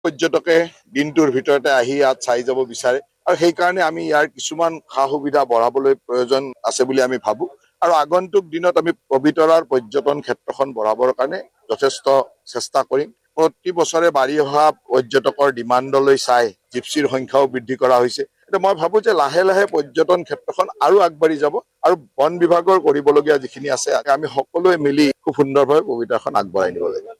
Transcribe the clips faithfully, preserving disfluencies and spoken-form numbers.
পৰ্যটকে দিনটোৰ ভিতৰতে আহি ইয়াত চাই যাব বিচাৰে আৰু সেই কাৰণে আমি ইয়াৰ কিছুমান সা সুবিধা বঢ়াবলৈ প্ৰয়োজন আছে বুলি আমি ভাবো আৰু আগন্তুক দিনত আমি পবিতৰাৰ পৰ্যটন ক্ষেত্ৰখন বঢ়াবৰ কাৰণে যথেষ্ট চেষ্টা কৰিম প্ৰতি বছৰে বাঢ়ি অহা পৰ্যটকৰ ডিমাণ্ডলৈ চাই জিপচিৰ সংখ্যাও বৃদ্ধি কৰা হৈছে এতিয়া মই ভাবো যে লাহে লাহে পৰ্যটন ক্ষেত্ৰখন আৰু আগবাঢ়ি যাব আৰু বন বিভাগৰ কৰিবলগীয়া যিখিনি আছে আমি সকলোৱে মিলি খুব সুন্দৰভাৱে পবিতৰাখন আগবঢ়াই নিব লাগিব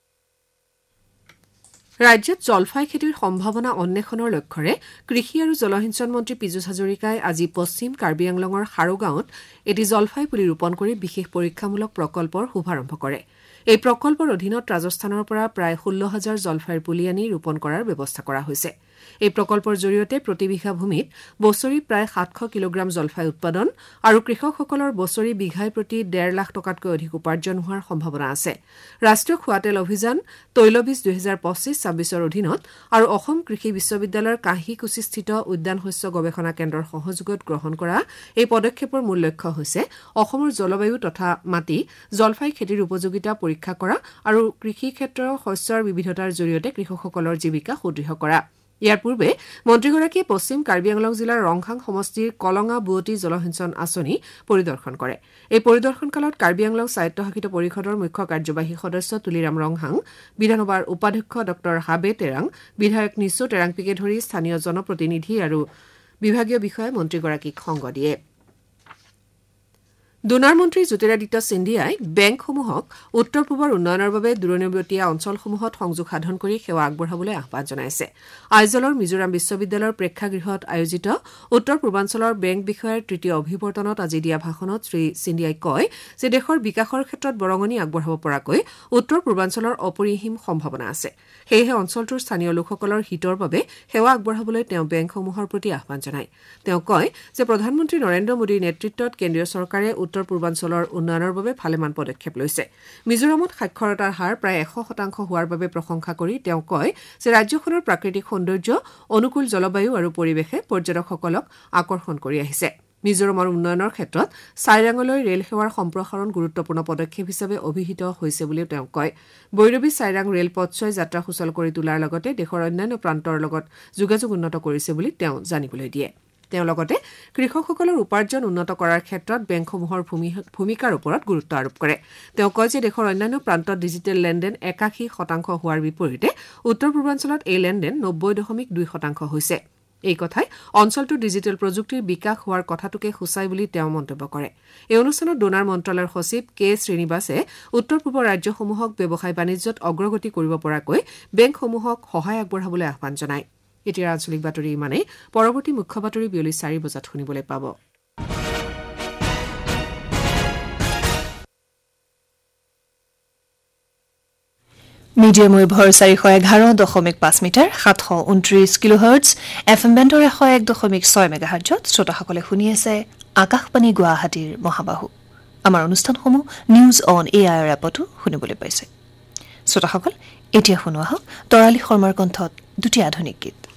ৰাজ্যত জলফাই খেতিৰ সম্ভাৱনা অন্বেষণৰ লক্ষ্যৰে কৃষি আৰু জলসিঞ্চন মন্ত্ৰী পীযুষ হাজৰিকাই আজি পশ্চিম কাৰ্বি আংলঙৰ হাৰো গাঁৱত এটি জলফাই পুলি ৰোপণ কৰি বিশেষ পৰীক্ষামূলক প্ৰকল্পৰ শুভাৰম্ভ কৰে এই প্ৰকল্পৰ অধীনত ৰাজস্থানৰ পৰা প্ৰায় ষোল্ল হাজাৰ জলফাইৰ পুলি আনি ৰোপণ কৰাৰ ব্যৱস্থা কৰা হৈছে এই প্ৰকল্পৰ জৰিয়তে প্ৰতি বিঘা ভূমিত বছৰি প্ৰায় সাতশ কিলোগ্ৰাম জলফাই উৎপাদন আৰু কৃষকসকলৰ বছৰি বিঘাই প্ৰতি ডেৰ লাখ টকাতকৈ অধিক উপাৰ্জন হোৱাৰ সম্ভাৱনা আছে ৰাষ্ট্ৰীয় খোৱাতেল অভিযান তৈলবীজ দুহেজাৰ পঁচিছ ছাব্বিছৰ অধীনত আৰু অসম কৃষি বিশ্ববিদ্যালয়ৰ কাঁহিকুছিস্থিত উদ্যান শস্য গৱেষণা কেন্দ্ৰৰ সহযোগত গ্ৰহণ কৰা এই পদক্ষেপৰ মূল লক্ষ্য হৈছে অসমৰ জলবায়ু তথা মাটি জলফাই খেতিৰ উপযোগিতা পৰীক্ষা কৰা আৰু কৃষি ক্ষেত্ৰৰ শস্যৰ বিবিধতাৰ জৰিয়তে কৃষকসকলৰ জীৱিকা সুদৃঢ় কৰা ইয়াৰ পূৰ্বে মন্ত্ৰীগৰাকীয়ে পশ্চিম কাৰ্বি আংলং জিলাৰ ৰংখাং সমষ্টিৰ কলঙা বুৱতী জলসিঞ্চন আঁচনি পৰিদৰ্শন কৰে এই পৰিদৰ্শন কালত কাৰ্বি আংলং স্বায়ত্তশাসিত পৰিষদৰ মুখ্য কাৰ্যবাহী সদস্য তুলিৰাম ৰংহাং বিধানসভাৰ উপাধ্যক্ষ ডক্টৰ হাবে তেৰাং বিধায়ক নিচু তেৰাংপিকে ধৰি স্থানীয় জনপ্ৰতিনিধি আৰু বিভাগীয় বিষয়াই মন্ত্ৰীগৰাকীক সংগ দিয়ে ডোনাৰ মন্ত্ৰী জ্যোতিৰাদিত্য সিন্ধিয়াই বেংকসমূহক উত্তৰ পূবৰ উন্নয়নৰ বাবে দূৰণীবতীয়া অঞ্চলসমূহত সংযোগ সাধন কৰি সেৱা আগবঢ়াবলৈ আহ্বান জনাইছে আইজলৰ মিজোৰাম বিশ্ববিদ্যালয়ৰ প্ৰেক্ষাগৃহত আয়োজিত উত্তৰ পূৰ্বাঞ্চলৰ বেংক বিষয়াৰ তৃতীয় অভিৱৰ্তনত আজি দিয়া ভাষণত শ্ৰী সিন্ধিয়াই কয় যে দেশৰ বিকাশৰ ক্ষেত্ৰত বৰঙণি আগবঢ়াব পৰাকৈ উত্তৰ পূৰ্বাঞ্চলৰ অপৰিসীম সম্ভাৱনা আছে সেয়েহে অঞ্চলটোৰ স্থানীয় লোকসকলৰ হিতৰ বাবে সেৱা আগবঢ়াবলৈ তেওঁ বেংকসমূহৰ প্ৰতি আহ্বান জনায় তেওঁ কয় যে প্ৰধানমন্ত্ৰী নৰেন্দ্ৰ মোদীৰ নেতৃত্বত কেন্দ্ৰীয় চৰকাৰে উত্তৰ পূৰ্বাঞ্চলৰ উন্নয়নৰ বাবে ভালেমান পদক্ষেপ লৈছে মিজোৰামত সাক্ষৰতাৰ হাৰ প্ৰায় এশ শতাংশ হোৱাৰ বাবে প্ৰশংসা কৰি তেওঁ কয় যে ৰাজ্যখনৰ প্ৰাকৃতিক সৌন্দৰ্য অনুকূল জলবায়ু আৰু পৰিৱেশে পৰ্যটকসকলক আকৰ্ষণ কৰি আহিছে মিজোৰামৰ উন্নয়নৰ ক্ষেত্ৰত চাইৰাঙলৈ ৰেল সেৱাৰ সম্প্ৰসাৰণ গুৰুত্বপূৰ্ণ পদক্ষেপ হিচাপে অভিহিত হৈছে বুলিও তেওঁ কয় বৈৰবী চাইৰাং ৰেলপথছোৱাই যাত্ৰা সুচল কৰি তোলাৰ লগতে দেশৰ অন্যান্য প্ৰান্তৰ লগত যোগাযোগ উন্নত কৰিছে বুলি তেওঁ জানিবলৈ দিয়ে তেওঁ লগতে কৃষকসকলৰ উপাৰ্জন উন্নত কৰাৰ ক্ষেত্ৰত বেংকসমূহৰ ভূমিকাৰ ওপৰত গুৰুত্ব আৰোপ কৰে তেওঁ কয় যে দেশৰ অন্যান্য প্ৰান্তত ডিজিটেল লেনদেন একাশী শতাংশ হোৱাৰ বিপৰীতে উত্তৰ পূৰ্বাঞ্চলত এই লেনদেন নব্বৈ দশমিক দুই শতাংশ হৈছে এই কথাই অঞ্চলটোৰ ডিজিটেল প্ৰযুক্তিৰ বিকাশ হোৱাৰ কথাটোকে সূচায় বুলি তেওঁ মন্তব্য কৰে এই অনুষ্ঠানত ডোনাৰ মন্ত্ৰালয়ৰ সচিব কে শ্ৰীনিবাসে উত্তৰ পূবৰ ৰাজ্যসমূহক ব্যৱসায় বাণিজ্যত অগ্ৰগতি কৰিব পৰাকৈ বেংকসমূহক সহায় আগবঢ়াবলৈ আহ্বান জনায় এতিয়া আঞ্চলিক বাতৰি ইমানেই পৰৱৰ্তী মুখ্য বাতৰি বিয়লি চাৰি বজাত শুনিবলৈ পাব মিডিয়াম ৱেভৰ চাৰিশ এঘাৰ দশমিক পাঁচ মিটাৰ সাতশ ঊনত্ৰিশ কিলোহাৰ্টজ এফ এম বেণ্ডৰ এশ এক দশমিক ছয় মেগাহাৰ্টজত শ্ৰোতাসকলে শুনি আছে আকাশবাণী গুৱাহাটীৰ মহাবাহু আমাৰ অনুষ্ঠানসমূহ news on A I R এপতো শুনিবলৈ পাইছে শ্ৰোতাসকল এতিয়া শুনোৱা হওক তৰালী শৰ্মাৰ কণ্ঠত দুটি আধুনিক গীত